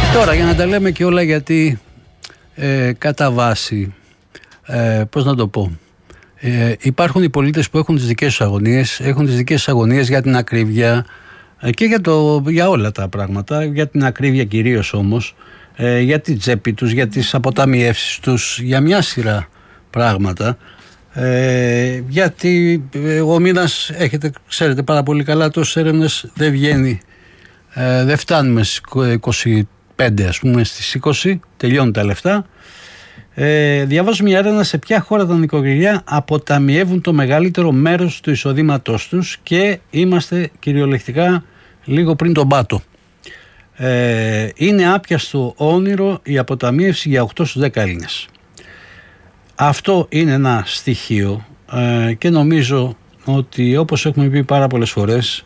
Τώρα, για να τα λέμε και όλα, γιατί κατά βάση, πώς να το πω, υπάρχουν οι πολίτες που έχουν τις δικές τους αγωνίες, έχουν τις δικές τους αγωνίες για την ακρίβεια και για όλα τα πράγματα, για την ακρίβεια κυρίως όμως, για την τσέπη τους, για τις αποταμιεύσεις τους, για μια σειρά πράγματα. Γιατί ο μήνας, ξέρετε πάρα πολύ καλά, τόσες έρευνες δεν βγαίνει, δεν φτάνουμε στις 25, ας πούμε, στις 20 τελειώνουν τα λεφτά. Διαβάζω μια έρευνα σε ποια χώρα τα νοικοκυριά αποταμιεύουν το μεγαλύτερο μέρος του εισοδήματός τους και είμαστε κυριολεκτικά λίγο πριν τον πάτο. Είναι άπιαστο όνειρο η αποταμίευση για 8 στους 10 Έλληνες. Αυτό είναι ένα στοιχείο και νομίζω ότι, όπως έχουμε πει πάρα πολλές φορές,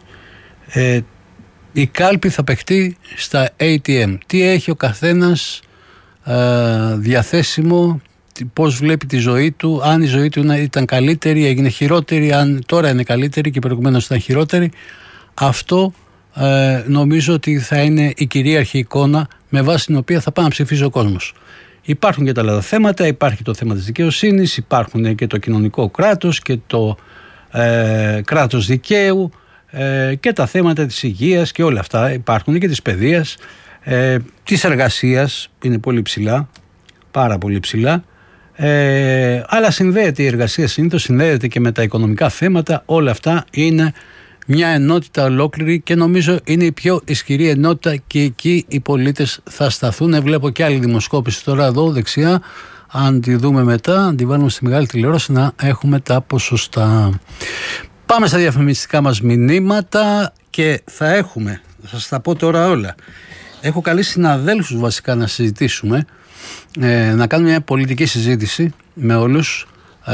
η κάλπη θα παιχτεί στα ATM. Τι έχει ο καθένας διαθέσιμο, πώς βλέπει τη ζωή του, αν η ζωή του ήταν καλύτερη, έγινε χειρότερη, αν τώρα είναι καλύτερη και προηγουμένως ήταν χειρότερη. Αυτό νομίζω ότι θα είναι η κυρίαρχη εικόνα με βάση την οποία θα πάει να ψηφίσει ο κόσμος. Υπάρχουν και τα άλλα θέματα, υπάρχει το θέμα της δικαιοσύνης, υπάρχουν και το κοινωνικό κράτος και το κράτος δικαίου και τα θέματα της υγείας και όλα αυτά υπάρχουν, και της παιδείας, της εργασίας είναι πολύ ψηλά, πάρα πολύ ψηλά, αλλά συνδέεται η εργασία συνήθως, συνδέεται και με τα οικονομικά θέματα. Όλα αυτά είναι μια ενότητα ολόκληρη και νομίζω είναι η πιο ισχυρή ενότητα και εκεί οι πολίτες θα σταθούν. Βλέπω και άλλη δημοσκόπηση τώρα εδώ δεξιά, αν τη δούμε μετά, αν τη βάλουμε στη μεγάλη τηλεόραση, να έχουμε τα ποσοστά. Πάμε στα διαφημιστικά μας μηνύματα και θα σας τα πω τώρα όλα. Έχω καλέσει συναδέλφους βασικά να συζητήσουμε, να κάνουμε μια πολιτική συζήτηση με όλους,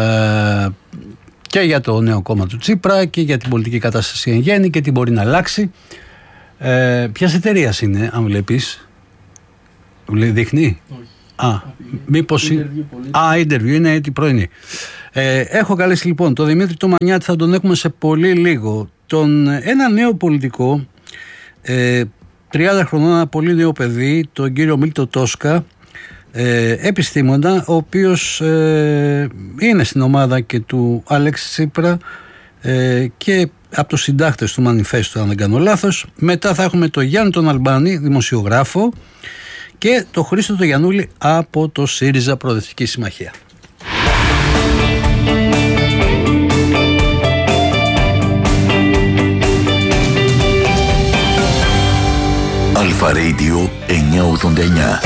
και για το νέο κόμμα του Τσίπρα και για την πολιτική κατάσταση εν γέννη και τι μπορεί να αλλάξει. Ποιας εταιρείας είναι, αν βλέπεις? Δείχνει? Όχι. Μήπως... interview είναι την πρωινή. Έχω καλέσει λοιπόν τον Δημήτρη τον Μανιάτη, θα τον έχουμε σε πολύ λίγο. Ένα νέο πολιτικό, 30 χρονών, ένα πολύ νέο παιδί, τον κύριο Μίλτο Τόσκα, επιστήμονα, ο οποίος είναι στην ομάδα και του Άλεξη Τσίπρα και από τους συντάκτες του Μανιφέστου, αν δεν κάνω λάθος. Μετά θα έχουμε τον Γιάννη τον Αλμπάνη, δημοσιογράφο, και τον Χρήστο τον Γιαννούλη από το ΣΥΡΙΖΑ Προοδευτική Συμμαχία. Αλφα Radio 989.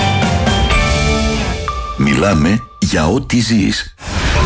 Μιλάμε για ό,τι ζεις.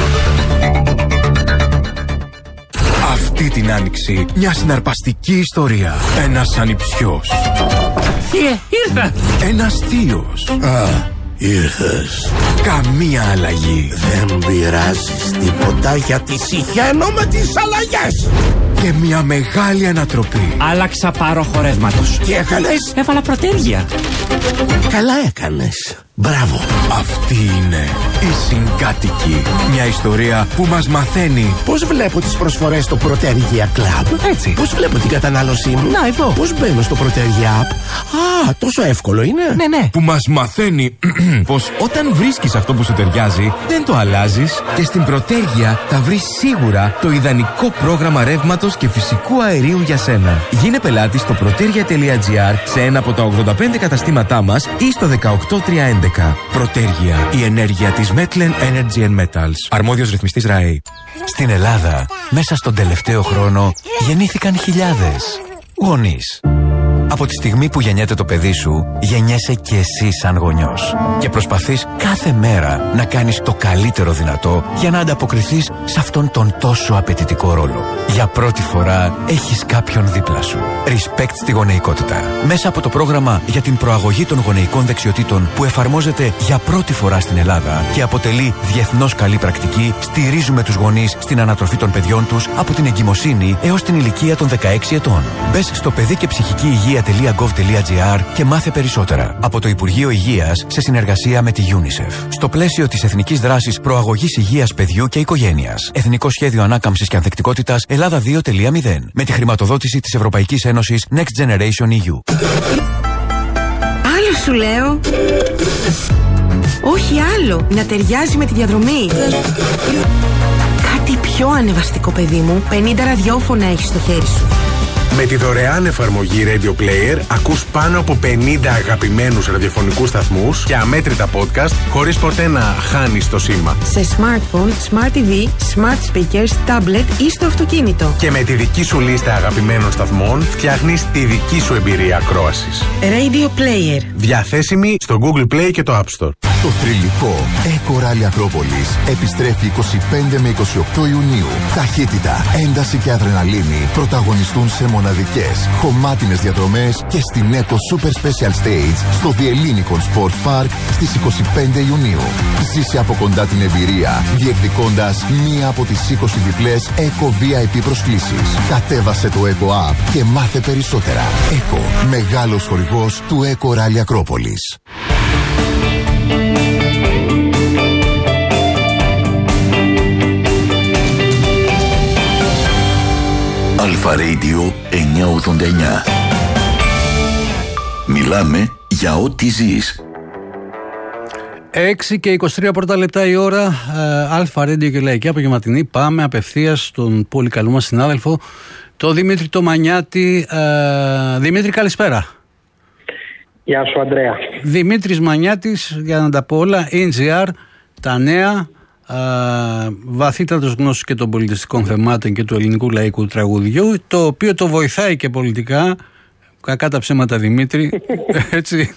Αυτή την άνοιξη μια συναρπαστική ιστορία. Ένας ανιψιός. Ήρθα. Ένας θείος. Ήρθες. Καμία αλλαγή. Δεν πειράζεις τίποτα, γιατί συχαίνω με τις αλλαγές. Και μια μεγάλη ανατροπή. Άλλαξα πάροχο ρεύματος. Τι έκανες? Έβαλα πρωτέργεια. Καλά έκανες. Μπράβο. Αυτή είναι η Συγκάτοικη. Μια ιστορία που μας μαθαίνει πώς βλέπω τις προσφορές στο Πρωτέργεια Club. Έτσι. Πώς βλέπω την κατανάλωσή μου. Να, εδώ. Πώς μπαίνω στο Πρωτέργεια App. Τόσο εύκολο είναι. Ναι. Που μας μαθαίνει πως όταν βρίσκεις αυτό που σου ταιριάζει, δεν το αλλάζεις και στην Πρωτέργεια θα βρεις σίγουρα το ιδανικό πρόγραμμα ρεύματος και φυσικού αερίου για σένα. Γίνε πελάτης στο protergia.gr, σε ένα από τα 85 καταστήματά μας ή στο 18311. Πρωτέργεια, η ενέργεια της Metlen Energy and Metals. Αρμόδιος ρυθμιστής ΡΑΕ. Στην Ελλάδα, μέσα στον τελευταίο χρόνο, γεννήθηκαν χιλιάδες γονείς. Από τη στιγμή που γεννιέται το παιδί σου, γεννιέσαι και εσύ σαν γονιός. Και προσπαθείς κάθε μέρα να κάνεις το καλύτερο δυνατό για να ανταποκριθείς σε αυτόν τον τόσο απαιτητικό ρόλο. Για πρώτη φορά έχεις κάποιον δίπλα σου. Respect στη γονεϊκότητα. Μέσα από το πρόγραμμα για την προαγωγή των γονεϊκών δεξιοτήτων που εφαρμόζεται για πρώτη φορά στην Ελλάδα και αποτελεί διεθνώς καλή πρακτική, στηρίζουμε τους γονείς στην ανατροφή των παιδιών τους από την εγκυμοσύνη έως την ηλικία των 16 ετών. Μπες στο παιδί και ψυχική υγεία.gov.gr και μάθε περισσότερα. Από το Υπουργείο Υγείας σε συνεργασία με τη UNICEF. Στο πλαίσιο της Εθνικής Δράσης Προαγωγής Υγείας Παιδιού και Οικογένειας. Εθνικό Σχέδιο Ανάκαμψης και Ανθεκτικότητας Ελλάδα 2.0. Με τη χρηματοδότηση της Ευρωπαϊκής Ένωσης Next Generation EU. σου λέω? Όχι άλλο, να ταιριάζει με τη διαδρομή. Κάτι πιο ανεβαστικό, παιδί μου. 50 ραδιόφωνα έχεις στο χέρι σου. Με τη δωρεάν εφαρμογή Radio Player ακούς πάνω από 50 αγαπημένους ραδιοφωνικούς σταθμούς και αμέτρητα podcast χωρίς ποτέ να χάνεις το σήμα. Σε smartphone, smart TV, smart speakers, tablet ή στο αυτοκίνητο. Και με τη δική σου λίστα αγαπημένων σταθμών φτιάχνεις τη δική σου εμπειρία ακρόασης. Radio Player. Διαθέσιμη στο Google Play και το App Store. Το θρυλικό Eco Rally Ακρόπολης επιστρέφει 25 με 28 Ιουνίου. Ταχύτητα, ένταση και αδρεναλίνη πρωταγωνιστούν σε μοναδικές, χωμάτινες διαδρομές και στην Eco Super Special Stage στο The Ellinikon Sports Park στις 25 Ιουνίου. Ζήσε από κοντά την εμπειρία, διεκδικώντας μία από τις 20 διπλές Eco VIP προσκλήσεις. Κατέβασε το Eco App και μάθε περισσότερα. Eco, μεγάλος χορηγός του Eco Rally Ακρόπολης. Αλφα Radio 989. Μιλάμε για ό,τι ζεις. 6 και 23 πρώτα λεπτά η ώρα. Αλφα Radio και Λαϊκή Απογευματινή. Πάμε απευθείας στον πολύ καλό μας συνάδελφο, το Δημήτρη το Μανιάτη. Δημήτρη, καλησπέρα. Γεια σου, Ανδρέα. Δημήτρης Μανιάτης, για να τα πω όλα, NGR, τα νέα, βαθύτατος γνώσης και των πολιτιστικών θεμάτων και του ελληνικού λαϊκού τραγουδιού, το οποίο το βοηθάει και πολιτικά. Κακά τα ψέματα, Δημήτρη. Έτσι.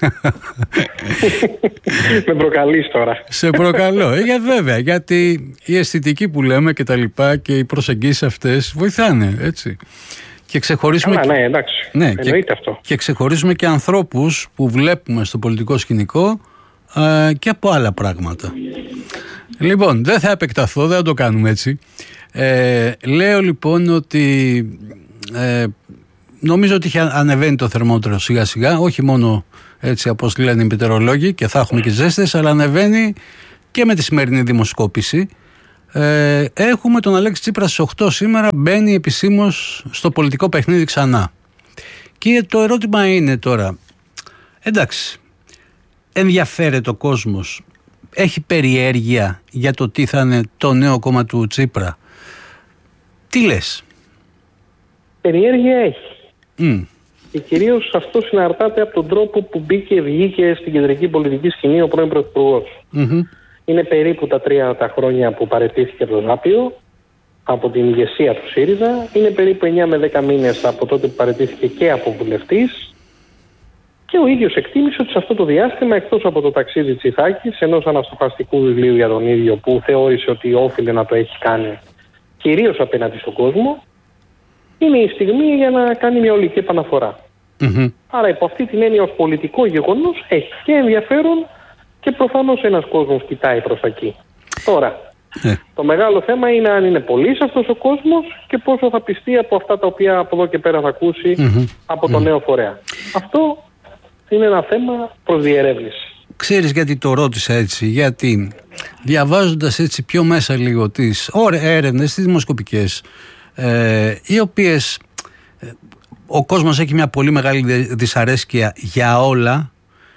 Με προκαλείς τώρα. Σε προκαλώ. Βέβαια, γιατί η αισθητική που λέμε και τα λοιπά και οι προσεγγίσεις αυτές βοηθάνε, έτσι. Και ξεχωρίσουμε. Ναι, εντάξει. Ναι, εννοείται αυτό. Και ξεχωρίσουμε και ανθρώπους που βλέπουμε στο πολιτικό σκηνικό και από άλλα πράγματα. Λοιπόν, δεν θα επεκταθώ, δεν θα το κάνουμε έτσι. Λέω λοιπόν ότι νομίζω ότι ανεβαίνει το θερμόμετρο σιγά σιγά, όχι μόνο έτσι όπως λένε οι μετεωρολόγοι και θα έχουμε και ζέστες, αλλά ανεβαίνει και με τη σημερινή δημοσκόπηση. Έχουμε τον Αλέξη Τσίπρα στις 8 σήμερα, μπαίνει επισήμως στο πολιτικό παιχνίδι ξανά. Και το ερώτημα είναι τώρα, εντάξει, ενδιαφέρεται ο κόσμος, έχει περιέργεια για το τι θα είναι το νέο κόμμα του Τσίπρα? Τι λες? Περιέργεια έχει. Και κυρίως αυτό συναρτάται από τον τρόπο που βγήκε στην κεντρική πολιτική σκηνή ο πρώην Πρωθυπουργός. Είναι περίπου τα 3 χρόνια που παραιτήθηκε από το Ζάπιο, από την ηγεσία του ΣΥΡΙΖΑ. Είναι περίπου 9 με 10 μήνες από τότε που παραιτήθηκε και από βουλευτής. Και ο ίδιος εκτίμησε ότι σε αυτό το διάστημα, εκτός από το ταξίδι Τσιθάκης, ενός αναστοχαστικού βιβλίου για τον ίδιο που θεώρησε ότι όφιλε να το έχει κάνει κυρίως απέναντι στον κόσμο, είναι η στιγμή για να κάνει μια ολική επαναφορά. Άρα υπό αυτή την έννοια ως πολιτικό γεγονός έχει και ενδιαφέρον και προφανώς ένας κόσμος κοιτάει προς τα εκεί. Τώρα, το μεγάλο θέμα είναι αν είναι πολύς αυτός ο κόσμος και πόσο θα πιστεί από αυτά τα οποία από εδώ και πέρα θα ακούσει από το νέο φορέα. Αυτό είναι ένα θέμα προς διερεύνηση. Ξέρεις γιατί το ρώτησα έτσι? Γιατί διαβάζοντας έτσι πιο μέσα λίγο τις έρευνες, τις δημοσκοπικές, οι οποίες ο κόσμος έχει μια πολύ μεγάλη δυσαρέσκεια για όλα,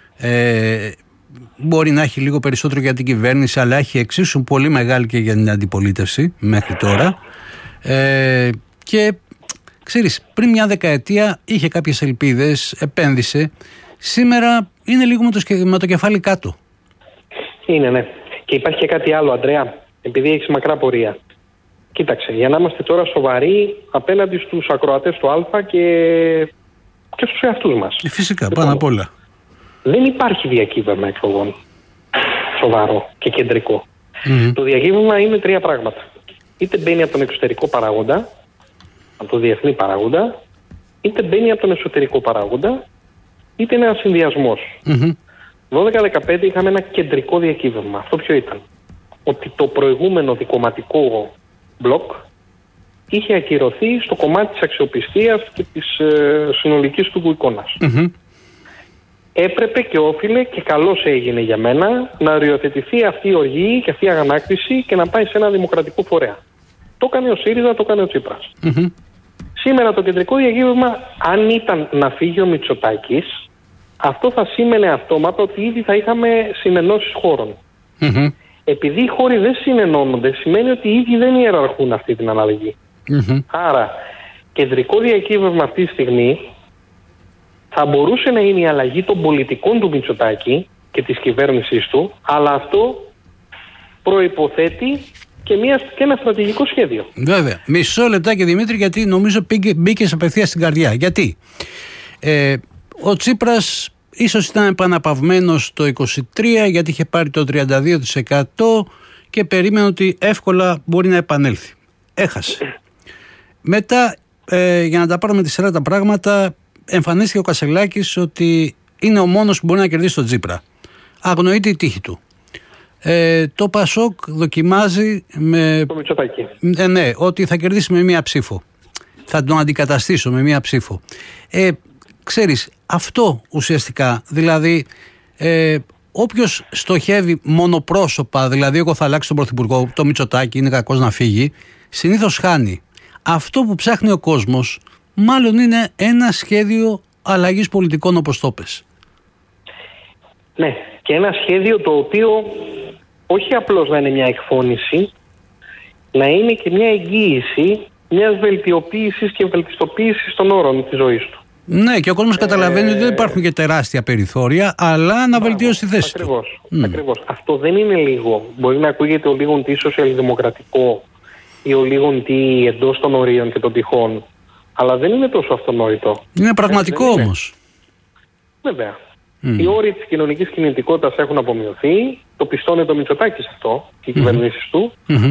μπορεί να έχει λίγο περισσότερο για την κυβέρνηση, αλλά έχει εξίσου πολύ μεγάλη και για την αντιπολίτευση μέχρι τώρα, και ξέρεις, πριν μια δεκαετία είχε κάποιες ελπίδες, επένδυσε. Σήμερα είναι λίγο με το κεφάλι κάτω. Είναι, ναι. Και υπάρχει και κάτι άλλο, Ανδρέα, επειδή έχεις μακρά πορεία. Κοίταξε, για να είμαστε τώρα σοβαροί απέναντι στους ακροατές του Α και στους εαυτούς μας. Φυσικά, πάνω απ' όλα. Δεν υπάρχει διακύβευμα εκλογών σοβαρό και κεντρικό. Το διακύβευμα είναι 3 πράγματα. Είτε μπαίνει από τον εξωτερικό παράγοντα, από τον διεθνή παράγοντα, είτε μπαίνει από τον εσωτερικό παράγοντα, είτε είναι ένας συνδυασμός. 12-15 είχαμε ένα κεντρικό διακύβευμα. Αυτό ποιο ήταν? Ότι το προηγούμενο δικομματικό μπλοκ είχε ακυρωθεί στο κομμάτι της αξιοπιστίας και της συνολικής του εικόνας. Έπρεπε και όφιλε και καλώς έγινε για μένα να οριοθετηθεί αυτή η οργή και αυτή η αγανάκτηση και να πάει σε ένα δημοκρατικό φορέα. Το έκανε ο ΣΥΡΙΖΑ, το έκανε ο Τσίπρας. Σήμερα το κεντρικό διακύβευμα, αν ήταν να φύγει ο Μητσοτάκης, αυτό θα σήμαινε αυτόματα ότι ήδη θα είχαμε συνενώσεις χώρων. Επειδή οι χώροι δεν συνενώνονται, σημαίνει ότι οι ίδιοι δεν ιεραρχούν αυτή την αλλαγή. Άρα, κεντρικό διακύβευμα αυτή τη στιγμή θα μπορούσε να είναι η αλλαγή των πολιτικών του Μητσοτάκη και της κυβέρνησής του, αλλά αυτό προϋποθέτει και ένα στρατηγικό σχέδιο. Βέβαια. Μισό λεπτάκι, Δημήτρη, γιατί νομίζω μπήκε απευθείας στην καρδιά. Γιατί ο Τσίπρας ίσως ήταν επαναπαυμένος το 23, γιατί είχε πάρει το 32% και περίμενε ότι εύκολα μπορεί να επανέλθει. Έχασε. Μετά, για να τα πάρουμε τη σειρά τα πράγματα, εμφανίστηκε ο Κασελάκης ότι είναι ο μόνος που μπορεί να κερδίσει τον Τσίπρα. Αγνοείται η τύχη του. Το Πασόκ δοκιμάζει με το Μητσοτάκη. Ναι, ότι θα κερδίσει με μία ψήφο. Θα τον αντικαταστήσω με μία ψήφο. Ξέρεις, αυτό ουσιαστικά, δηλαδή όποιος στοχεύει μονοπρόσωπα, δηλαδή εγώ θα αλλάξω τον Πρωθυπουργό, το Μητσοτάκη είναι κακός να φύγει, συνήθως χάνει. Αυτό που ψάχνει ο κόσμος μάλλον είναι ένα σχέδιο αλλαγής πολιτικών, όπως το πες. Ναι, και ένα σχέδιο το οποίο όχι απλώς να είναι μια εκφώνηση, να είναι και μια εγγύηση μιας βελτιοποίησης και βελτιστοποίησης των όρων της ζωής του. Ναι, και ο κόσμος καταλαβαίνει ότι δεν υπάρχουν και τεράστια περιθώρια, αλλά να βελτιώσει τη θέση του. Ακριβώς. Αυτό δεν είναι λίγο. Μπορεί να ακούγεται ο λίγον τι σοσιαλδημοκρατικό ή ο λίγον τι εντός των ορίων και των τυχών, αλλά δεν είναι τόσο αυτονόητο. Είναι πραγματικό όμως. Βέβαια. Οι όροι της κοινωνικής κινητικότητας έχουν απομειωθεί. Το πιστώνει το Μητσοτάκη σε αυτό και οι κυβερνήσεις του.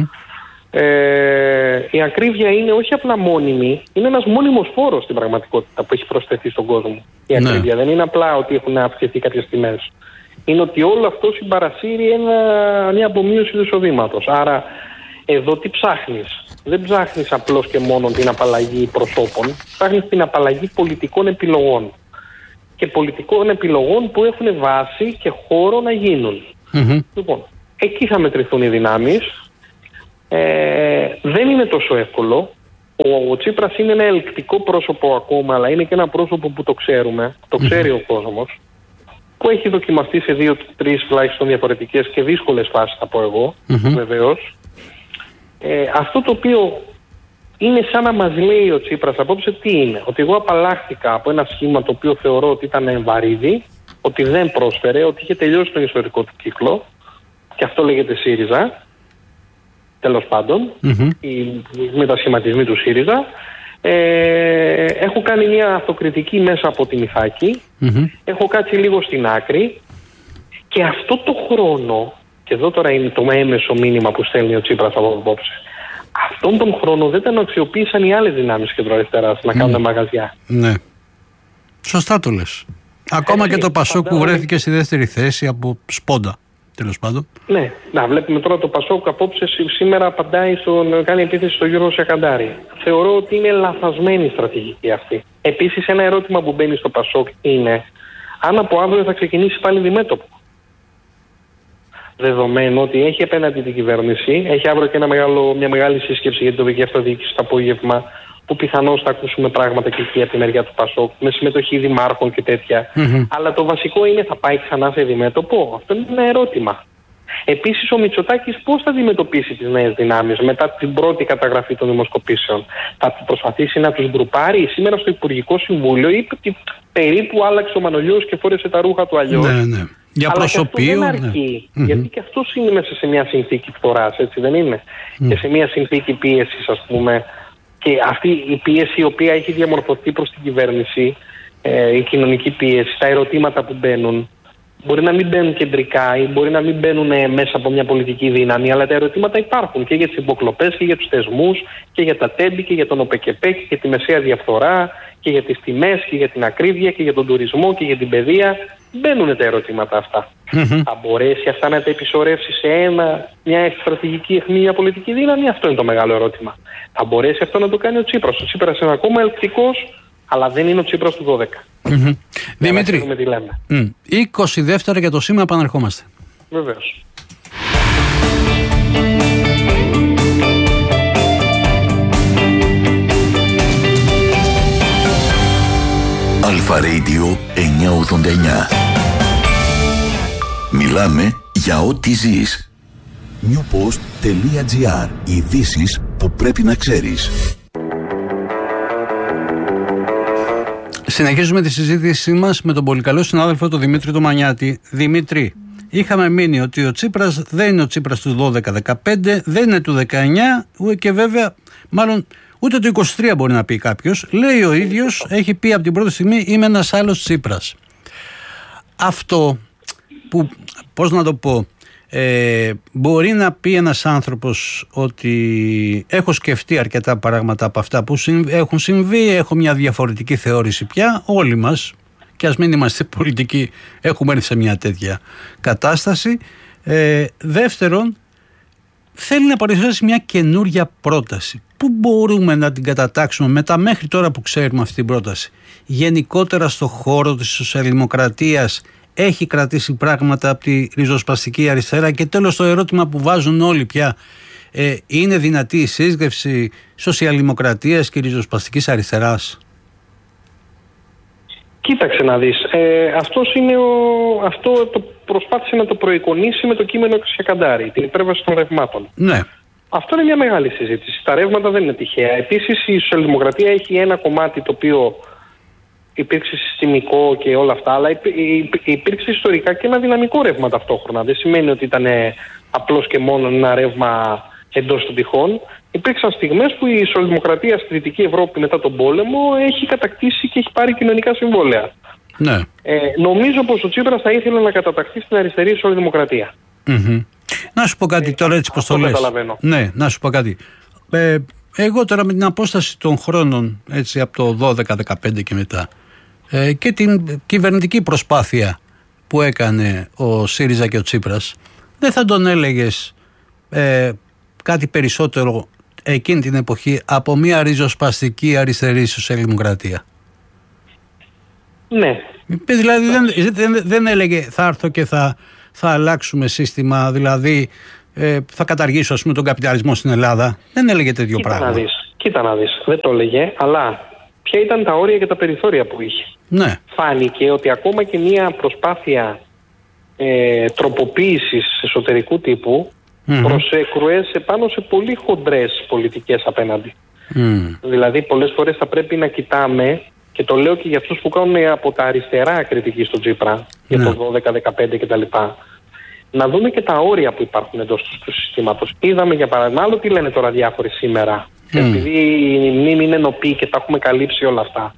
Η ακρίβεια είναι όχι απλά μόνιμη, είναι ένας μόνιμος φόρος στην πραγματικότητα που έχει προσθεθεί στον κόσμο. Η ακρίβεια δεν είναι απλά ότι έχουν αυξηθεί κάποιες τιμές. Είναι ότι όλο αυτό συμπαρασύρει μια απομείωση του εισοδήματος. Άρα εδώ τι ψάχνεις? Δεν ψάχνεις απλώς και μόνο την απαλλαγή προσώπων, ψάχνεις την απαλλαγή πολιτικών επιλογών. Και πολιτικών επιλογών που έχουν βάση και χώρο να γίνουν. Λοιπόν, εκεί θα μετρηθούν οι δυνάμεις. Δεν είναι τόσο εύκολο. Ο Τσίπρας είναι ένα ελκτικό πρόσωπο ακόμα, αλλά είναι και ένα πρόσωπο που το ξέρουμε, το ξέρει ο κόσμος, που έχει δοκιμαστεί σε 2-3 τουλάχιστον διαφορετικές και δύσκολες φάσεις, θα πω εγώ, βεβαίως. Αυτό το οποίο είναι σαν να μας λέει ο Τσίπρας απόψε τι είναι? Ότι εγώ απαλλάχθηκα από ένα σχήμα το οποίο θεωρώ ότι ήταν βαρύδι, ότι δεν πρόσφερε, ότι είχε τελειώσει τον ιστορικό του κύκλο, και αυτό λέγεται ΣΥΡΙΖΑ, τέλος πάντων, οι μετασχηματισμοί του ΣΥΡΙΖΑ. Έχω κάνει μια αυτοκριτική μέσα από την Ιθάκη, έχω κάτσει λίγο στην άκρη, και αυτό το χρόνο, και εδώ τώρα είναι το έμεσο μήνυμα που στέλνει ο Τσίπρας από απόψε, αυτόν τον χρόνο δεν τον αξιοποίησαν οι άλλες δυνάμεις κεντροαριστεράς να κάνουν μαγαζιά. Ναι. Σωστά το λες. Ακόμα και το Πασόκ που βρέθηκε στη δεύτερη θέση από σπόντα, τέλος πάντων. Ναι, να βλέπουμε τώρα το Πασόκ απόψε σήμερα απαντάει κάνει επίθεση στο Γιώργο Σακαντάρη. Θεωρώ ότι είναι λαθασμένη η στρατηγική αυτή. Επίσης, ένα ερώτημα που μπαίνει στο Πασόκ είναι αν από αύριο θα ξεκινήσει πάλι διμέτωπο. Δεδομένου ότι έχει απέναντι την κυβέρνηση, έχει αύριο και μια μεγάλη σύσκεψη για την τοπική αυτοδιοίκηση το απόγευμα, που πιθανώς θα ακούσουμε πράγματα και εκεί από τη μεριά του Πασόκ, με συμμετοχή δημάρχων και τέτοια. Αλλά το βασικό είναι, θα πάει ξανά σε διμέτωπο? Αυτό είναι ένα ερώτημα. Επίσης, ο Μητσοτάκης πώς θα αντιμετωπίσει τις νέες δυνάμεις μετά την πρώτη καταγραφή των δημοσκοπήσεων? Θα προσπαθήσει να τους γκρουπάρει? Σήμερα στο Υπουργικό Συμβούλιο είπε ότι περίπου άλλαξε ο Μανολιός και φόρεσε τα ρούχα του αλλιώς. Ναι. Για προσωπείο. Αλλά και αυτό δεν αρκεί. Γιατί και αυτός είναι μέσα σε μια συνθήκη φθοράς, έτσι δεν είναι? Και σε μια συνθήκη πίεσης, ας πούμε. Και αυτή η πίεση η οποία έχει διαμορφωθεί προς την κυβέρνηση, η κοινωνική πίεση, τα ερωτήματα που μπαίνουν, μπορεί να μην μπαίνουν κεντρικά ή μπορεί να μην μπαίνουν μέσα από μια πολιτική δύναμη, αλλά τα ερωτήματα υπάρχουν και για τις υποκλοπές και για τους θεσμούς και για τα τέμπη και για τον ΟΠΕΚΕΠΕ και για τη μεσαία διαφθορά και για τις τιμές και για την ακρίβεια και για τον τουρισμό και για την παιδεία. Μπαίνουν τα ερωτήματα αυτά. Θα μπορέσει αυτά να τα επισορεύσει σε μια στρατηγική αιχμή, μια πολιτική δύναμη? Αυτό είναι το μεγάλο ερώτημα. Θα μπορέσει αυτό να το κάνει ο Τσίπρας? Ο Τσίπρας είναι ακόμα ελκτικός, αλλά δεν είναι ο Τσίπρας του 12. Δημήτρη, 20 δεύτερα για το σήμα, επαναρχόμαστε. Βεβαίως. Αλφα Radio 989. Μιλάμε για ό,τι ζεις. newpost.gr. Ειδήσεις που πρέπει να ξέρεις. Συνεχίζουμε τη συζήτησή μας με τον πολύ καλό συνάδελφο τον Δημήτρη τον Μανιάτη. Δημήτρη, είχαμε μείνει ότι ο Τσίπρας δεν είναι ο Τσίπρας του 12-15, δεν είναι του 19 και βέβαια μάλλον ούτε το 23 μπορεί να πει κάποιος. Λέει ο ίδιος, έχει πει από την πρώτη στιγμή, είμαι ένας άλλος Τσίπρας. Αυτό που, πώς να το πω, μπορεί να πει ένας άνθρωπος ότι έχω σκεφτεί αρκετά πράγματα από αυτά που έχουν συμβεί, έχω μια διαφορετική θεώρηση πια, όλοι μας, και ας μην είμαστε πολιτικοί, έχουμε έρθει σε μια τέτοια κατάσταση. Δεύτερον, θέλει να παρουσιάσει μια καινούρια πρόταση. Πού μπορούμε να την κατατάξουμε με τα μέχρι τώρα που ξέρουμε αυτή την πρόταση? Γενικότερα στο χώρο της σοσιαλδημοκρατίας έχει κρατήσει πράγματα από τη ριζοσπαστική αριστερά? Και τέλος το ερώτημα που βάζουν όλοι πια, είναι δυνατή η σύσγευση σοσιαλδημοκρατίας και ριζοσπαστικής αριστεράς? Κοίταξε να δεις, αυτό το προσπάθησε να το προεικονίσει με το κείμενο Ξιακαντάρη, την υπέρβαση των ρευμάτων. Ναι. Αυτό είναι μια μεγάλη συζήτηση. Τα ρεύματα δεν είναι τυχαία. Επίσης η σοσιαλδημοκρατία έχει ένα κομμάτι το οποίο υπήρξε συστημικό και όλα αυτά, αλλά υπήρξε ιστορικά και ένα δυναμικό ρεύμα ταυτόχρονα. Δεν σημαίνει ότι ήταν απλώς και μόνο ένα ρεύμα εντός των τυχών. Υπήρξαν στιγμές που η σοσιαλδημοκρατία στη Δυτική Ευρώπη μετά τον πόλεμο έχει κατακτήσει και έχει πάρει κοινωνικά συμβόλαια. Ναι. Νομίζω πως ο Τσίπρας θα ήθελε να καταταχθεί στην αριστερή σοσιαλδημοκρατία. Mm-hmm. Να σου πω κάτι τώρα έτσι πως το λες. Ναι, να σου πω κάτι. Εγώ τώρα με την απόσταση των χρόνων, έτσι από το 12-15 και μετά, και την κυβερνητική προσπάθεια που έκανε ο ΣΥΡΙΖΑ και ο Τσίπρας, δεν θα τον έλεγες κάτι περισσότερο εκείνη την εποχή από μια ριζοσπαστική αριστερή σοσιαλδημοκρατία? Ναι. Δηλαδή δεν έλεγε θα έρθω και θα αλλάξουμε σύστημα, δηλαδή θα καταργήσω, ας πούμε, τον καπιταλισμό στην Ελλάδα. Δεν έλεγε τέτοιο πράγμα. Κοίτα να δεις, δεν το έλεγε, αλλά ποια ήταν τα όρια και τα περιθώρια που είχε? Ναι. Φάνηκε ότι ακόμα και μια προσπάθεια τροποποίησης εσωτερικού τύπου προσέκρουε πάνω σε πολύ χοντρές πολιτικές απέναντι. Δηλαδή πολλές φορές θα πρέπει να κοιτάμε, και το λέω και για αυτούς που κάνουν από τα αριστερά κριτική στον Τσίπρα, για το 12-15 κτλ., να δούμε και τα όρια που υπάρχουν εντός του συστήματος. Είδαμε για παράδειγμα, άλλο τι λένε τώρα διάφοροι σήμερα, επειδή η μνήμη είναι νοπή και τα έχουμε καλύψει όλα αυτά.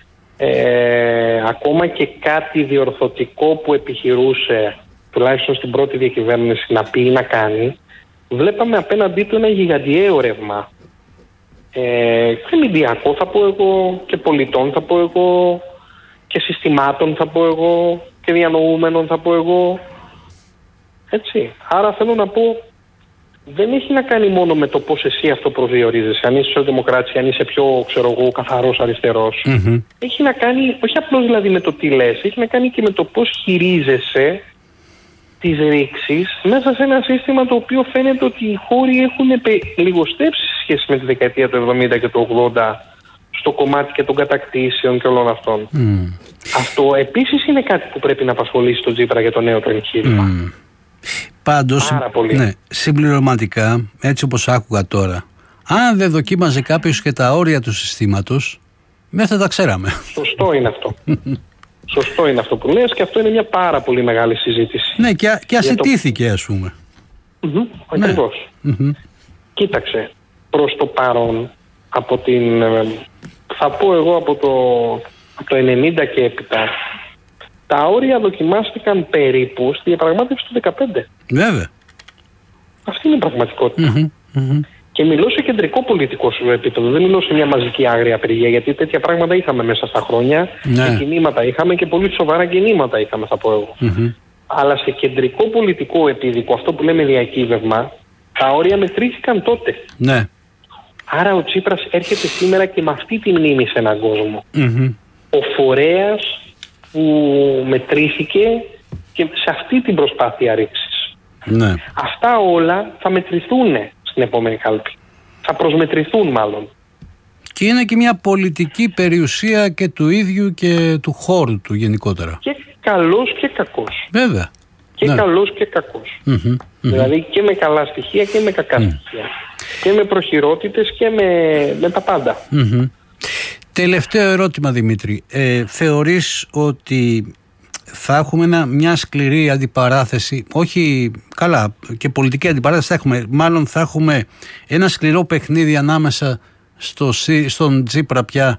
Ακόμα και κάτι διορθωτικό που επιχειρούσε, τουλάχιστον στην πρώτη διακυβέρνηση, να πει ή να κάνει, βλέπαμε απέναντί του ένα γιγαντιαίο ρεύμα. Και μηντιακό θα πω εγώ, και πολιτών θα πω εγώ, και συστημάτων θα πω εγώ, και διανοούμενων θα πω εγώ. Έτσι. Άρα θέλω να πω, δεν έχει να κάνει μόνο με το πώς εσύ αυτό προσδιορίζεσαι, αν είσαι σοσιαλδημοκράτης, αν είσαι πιο, ξέρω εγώ, καθαρός αριστερός. Έχει να κάνει, όχι απλώς δηλαδή με το τι λες, έχει να κάνει και με το πώς χειρίζεσαι τις ρήξεις μέσα σε ένα σύστημα το οποίο φαίνεται ότι οι χώροι έχουν λιγοστέψει σε σχέση με τη δεκαετία του 70 και του 80 στο κομμάτι και των κατακτήσεων και όλων αυτών. Αυτό επίσης είναι κάτι που πρέπει να απασχολήσει τον Τσίπρα για το νέο του εγχείρημα. Πάντως, ναι, συμπληρωματικά, έτσι όπως άκουγα τώρα, αν δεν δοκίμαζε κάποιος και τα όρια του συστήματος, δεν θα τα ξέραμε. Σωστό είναι αυτό. Σωστό είναι αυτό που λες, και αυτό είναι μια πάρα πολύ μεγάλη συζήτηση. Ναι, και ασιτήθηκε, ας πούμε. Ακριβώς. Κοίταξε, προς το παρόν, από την, θα πω εγώ από το 90 και έπειτα, τα όρια δοκιμάστηκαν περίπου στη διαπραγμάτευση του 2015. Βέβαια. Αυτή είναι η πραγματικότητα. Και μιλώ σε κεντρικό πολιτικό σου επίπεδο. Δεν μιλώ σε μια μαζική άγρια απεργία, γιατί τέτοια πράγματα είχαμε μέσα στα χρόνια. Και κινήματα είχαμε και πολύ σοβαρά κινήματα είχαμε, θα πω εγώ. Αλλά σε κεντρικό πολιτικό επίδικο, αυτό που λέμε διακύβευμα, τα όρια μετρήθηκαν τότε. Ναι. Άρα ο Τσίπρας έρχεται σήμερα και με αυτή τη μνήμη σε έναν κόσμο. Ο φορέας που μετρήθηκε και σε αυτή την προσπάθεια ρήξης. Ναι. Αυτά όλα θα μετρηθούν στην επόμενη κάλπη. Θα προσμετρηθούν μάλλον. Και είναι και μια πολιτική περιουσία και του ίδιου και του χώρου του γενικότερα. Και καλός και κακός. Βέβαια. Και καλός και κακός. Δηλαδή και με καλά στοιχεία και με κακά στοιχεία. Και με προχειρότητες και με τα πάντα. Τελευταίο ερώτημα, Δημήτρη. Θεωρείς ότι θα έχουμε μια σκληρή αντιπαράθεση, όχι καλά και πολιτική αντιπαράθεση θα έχουμε, μάλλον θα έχουμε ένα σκληρό παιχνίδι ανάμεσα στον Τσίπρα πια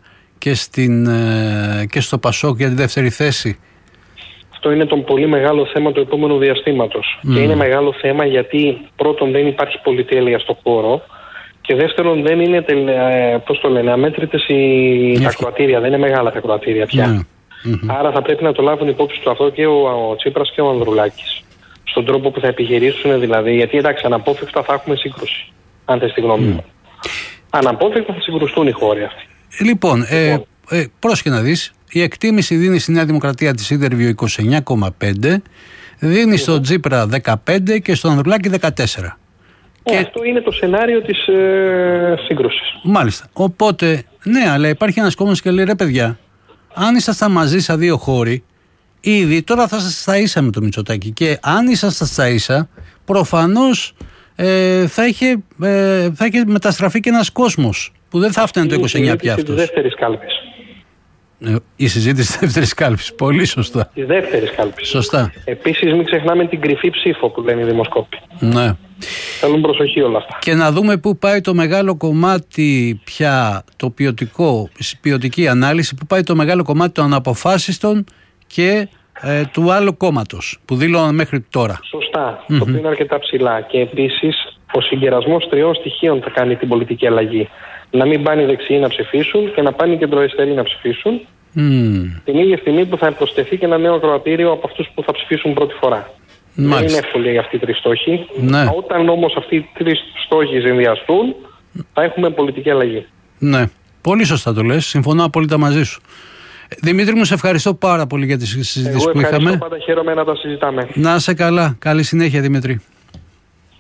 και στο Πασόκ για τη δεύτερη θέση? Αυτό είναι το πολύ μεγάλο θέμα του επόμενου διαστήματος. Και είναι μεγάλο θέμα γιατί πρώτον δεν υπάρχει πολυτέλεια στο χώρο και δεύτερον δεν είναι, πώς το λένε, αμέτρητες τα ακροατήρια, δεν είναι μεγάλα τα ακροατήρια πια. Άρα θα πρέπει να το λάβουν υπόψη του αυτό και ο Τσίπρας και ο Ανδρουλάκης. Στον τρόπο που θα επιχειρήσουν δηλαδή, γιατί εντάξει αναπόφευκτα θα έχουμε σύγκρουση, αν θες τη γνώμη μου. Αναπόφευκτα θα συγκρουστούν οι χώροι αυτοί. Λοιπόν, πρόσεχε να δεις, η εκτίμηση δίνει στη Νέα Δημοκρατία της Interview 29,5, δίνει στον Τσίπρα 15 και στον Ανδρουλάκη 14. Και αυτό είναι το σενάριο της σύγκρουσης. Μάλιστα. Οπότε, ναι, αλλά υπάρχει ένας κόμμας και λέει ρε παιδιά, αν ήσασταν μαζί στα δύο χώροι, ήδη τώρα θα σας στα ίσα με το Μητσοτάκη. Και αν ήσασταν στα ίσα, προφανώς θα είχε μεταστραφεί και ένας κόσμος που δεν θα έφτανε το 29 πια αυτός. Της δεύτερης κάλπης. Η συζήτηση της δεύτερης κάλπης. Πολύ σωστά. Της δεύτερης κάλπης. Σωστά. Επίσης μην ξεχνάμε την κρυφή ψήφο που λένε οι δημοσκόποι. Ναι. Θέλουν προσοχή όλα αυτά. Και να δούμε πού πάει το μεγάλο κομμάτι πια, το ποιοτική ανάλυση, πού πάει το μεγάλο κομμάτι των αναποφάσιστων και του άλλου κόμματος που δήλωναν μέχρι τώρα. Σωστά. Το οποίο είναι αρκετά ψηλά. Και επίσης ο συγκερασμός τριών στοιχείων θα κάνει την πολιτική αλλαγή. Να μην πάνε οι δεξιοί να ψηφίσουν και να πάνε οι κεντροαριστεροί να ψηφίσουν. Την ίδια στιγμή που θα προσθεθεί και ένα νέο ακροατήριο από αυτούς που θα ψηφίσουν πρώτη φορά. Δεν είναι εύκολη αυτή οι τρεις στόχοι. Ναι. Όταν όμως αυτοί οι τρεις στόχοι συνδυαστούν, θα έχουμε πολιτική αλλαγή. Ναι. Πολύ σωστά το λες. Συμφωνώ απόλυτα μαζί σου. Δημήτρη μου, σε ευχαριστώ πάρα πολύ για τις συζητήσεις που είχαμε. Εγώ ευχαριστώ, πάντα χαίρομαι να τα συζητάμε. Να είσαι καλά. Καλή συνέχεια, Δημήτρη.